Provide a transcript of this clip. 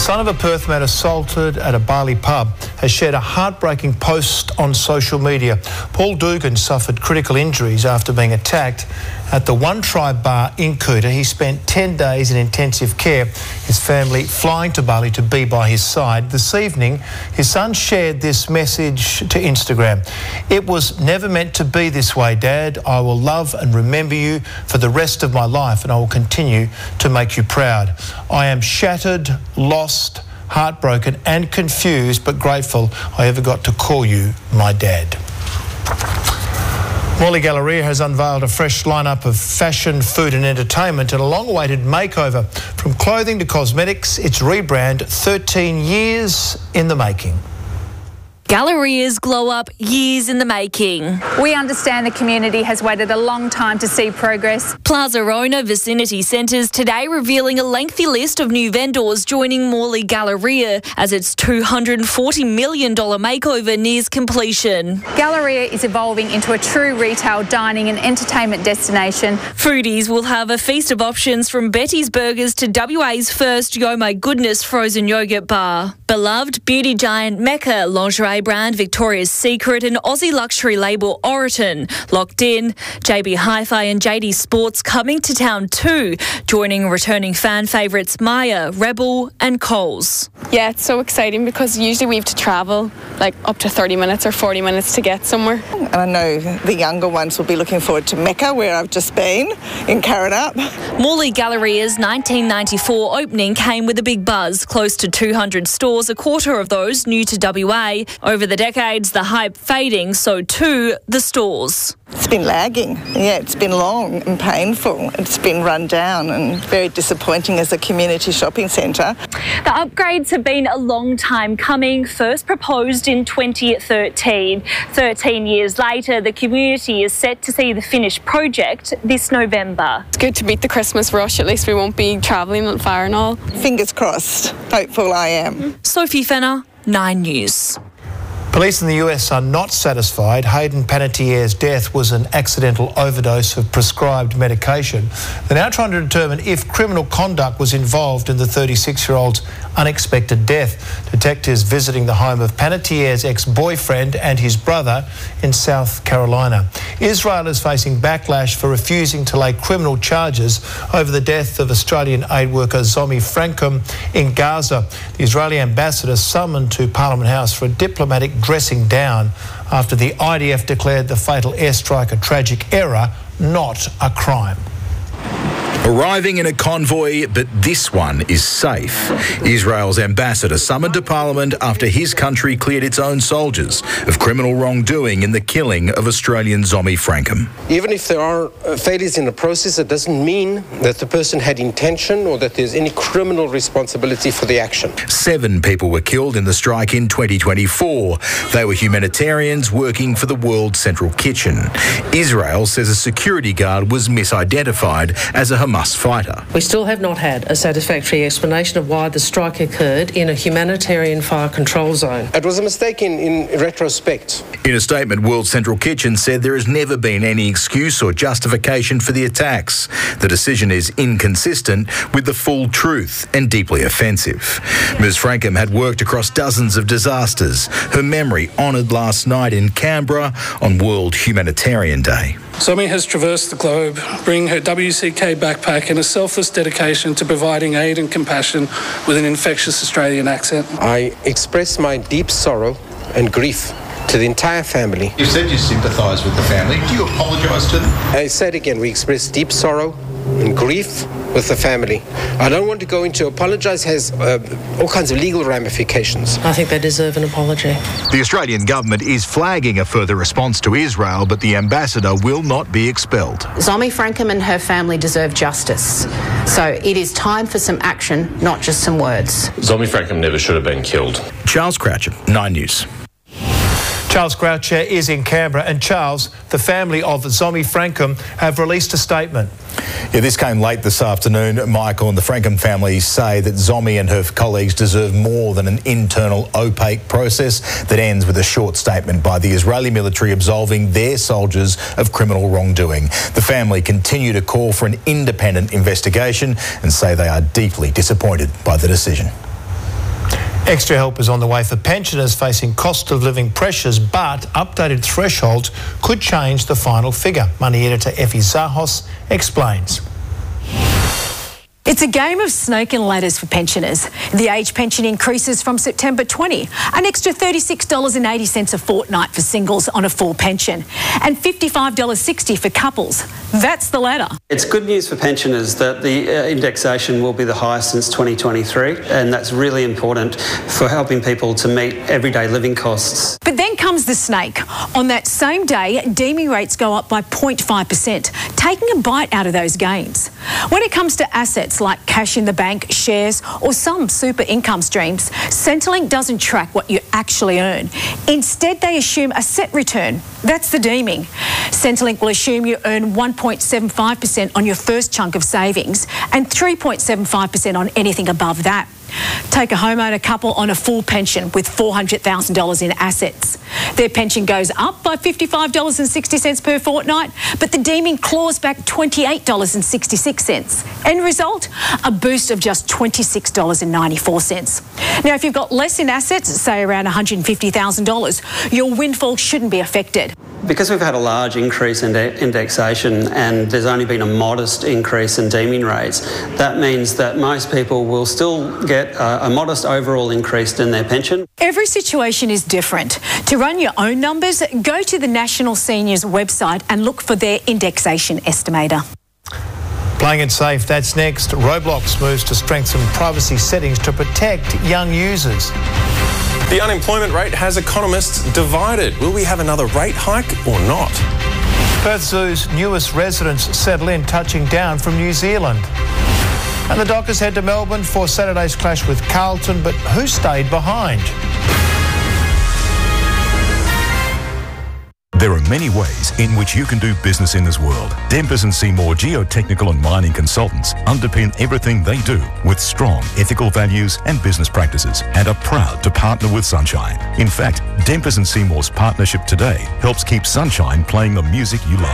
son of a Perth man assaulted at a Bali pub has shared a heartbreaking post on social media. Paul Dugan suffered critical injuries after being attacked at the One Tribe bar in Kuta. He spent 10 days in intensive care, his family flying to Bali to be by his side. This evening, his son shared this message to Instagram. "It was never meant to be this way, Dad. I will love and remember you for the rest of my life, and I will continue to make you proud. I am shattered, lost, heartbroken and confused, but grateful I ever got to call you my dad." Morley Galleria has unveiled a fresh lineup of fashion, food and entertainment and a long-awaited makeover. From clothing to cosmetics, its rebrand 13 years in the making. Galleria's glow up, years in the making. We understand the community has waited a long time to see progress. Plaza owner Vicinity Centres today revealing a lengthy list of new vendors joining Morley Galleria as its $240 million makeover nears completion. Galleria is evolving into a true retail, dining and entertainment destination. Foodies will have a feast of options from Betty's Burgers to WA's first Yo My Goodness frozen yogurt bar. Beloved beauty giant Mecca lingerie brand Victoria's Secret and Aussie luxury label Oroton locked in. JB Hi-Fi and JD Sports coming to town too, joining returning fan favourites Maya, Rebel and Coles. Yeah, it's so exciting because usually we have to travel like up to 30 minutes or 40 minutes to get somewhere. And I know the younger ones will be looking forward to Mecca, where I've just been, in Karrinyup. Morley Galleria's 1994 opening came with a big buzz, close to 200 stores, a quarter of those new to WA. Over the decades, the hype fading, so too the stores. It's been lagging. Yeah, it's been long and painful. It's been run down and very disappointing as a community shopping centre. The upgrades have been a long time coming, first proposed in 2013. 13 years later, the community is set to see the finished project this November. It's good to beat the Christmas rush, at least we won't be travelling that far and all. Fingers crossed. Hopeful I am. Sophie Fenner, 9 News. Police in the US are not satisfied Hayden Panettiere's death was an accidental overdose of prescribed medication. They're now trying to determine if criminal conduct was involved in the 36-year-old's unexpected death. Detectives visiting the home of Panettiere's ex-boyfriend and his brother in South Carolina. Israel is facing backlash for refusing to lay criminal charges over the death of Australian aid worker Zomi Frankum in Gaza. The Israeli ambassador summoned to Parliament House for a diplomatic dressing down after the IDF declared the fatal airstrike a tragic error, not a crime. Arriving in a convoy, but this one is safe. Israel's ambassador summoned to Parliament after his country cleared its own soldiers of criminal wrongdoing in the killing of Australian Zomi Frankum. Even if there are failures in the process, it doesn't mean that the person had intention or that there's any criminal responsibility for the action. 7 people were killed in the strike in 2024. They were humanitarians working for the World Central Kitchen. Israel says a security guard was misidentified as a Hamas fighter. We still have not had a satisfactory explanation of why the strike occurred in a humanitarian fire control zone. It was a mistake in retrospect. In a statement, World Central Kitchen said there has never been any excuse or justification for the attacks. The decision is inconsistent with the full truth and deeply offensive. Ms Frankum had worked across dozens of disasters. Her memory honoured last night in Canberra on World Humanitarian Day. Zomi has traversed the globe, bringing her WCK backpack and a selfless dedication to providing aid and compassion with an infectious Australian accent. I express my deep sorrow and grief to the entire family. You said you sympathise with the family. Do you apologise to them? I said again, we express deep sorrow and grief with the family. I don't want to go into apologise has all kinds of legal ramifications. I think they deserve an apology. The Australian government is flagging a further response to Israel, but the ambassador will not be expelled. Zomi Frankum and her family deserve justice. So it is time for some action, not just some words. Zomi Frankum never should have been killed. Charles Croucher, 9 News. Charles Croucher is in Canberra, and Charles, the family of Zomi Frankum have released a statement. Yeah, this came late this afternoon, Michael, and the Frankum family say that Zomi and her colleagues deserve more than an internal opaque process that ends with a short statement by the Israeli military absolving their soldiers of criminal wrongdoing. The family continue to call for an independent investigation and say they are deeply disappointed by the decision. Extra help is on the way for pensioners facing cost of living pressures, but updated thresholds could change the final figure. Money editor Effie Zahos explains. It's a game of snake and ladders for pensioners. The age pension increases from September 20, an extra $36.80 a fortnight for singles on a full pension, and $55.60 for couples. That's the ladder. It's good news for pensioners that the indexation will be the highest since 2023, and that's really important for helping people to meet everyday living costs. But then comes the snake. On that same day, deeming rates go up by 0.5%, taking a bite out of those gains. When it comes to assets like cash in the bank, shares or some super income streams, Centrelink doesn't track what you actually earn. Instead, they assume a set return. That's the deeming. Centrelink will assume you earn 1.75% on your first chunk of savings and 3.75% on anything above that. Take a homeowner couple on a full pension with $400,000 in assets. Their pension goes up by $55.60 per fortnight, but the deeming claws back $28.66. End result, a boost of just $26.94. Now, if you've got less in assets, say around $150,000, your windfall shouldn't be affected. Because we've had a large increase in indexation and there's only been a modest increase in deeming rates, that means that most people will still get a modest overall increase in their pension. Every situation is different. To run your own numbers, go to the National Seniors website and look for their indexation estimator. Playing it safe, that's next. Roblox moves to strengthen privacy settings to protect young users. The unemployment rate has economists divided. Will we have another rate hike or not? Perth Zoo's newest residents settle in, touching down from New Zealand. And the Dockers head to Melbourne for Saturday's clash with Carlton, but who stayed behind? There are many ways in which you can do business in this world. Dempers and Seymour geotechnical and mining consultants underpin everything they do with strong ethical values and business practices and are proud to partner with Sunshine. In fact, Dempers and Seymour's partnership today helps keep Sunshine playing the music you love.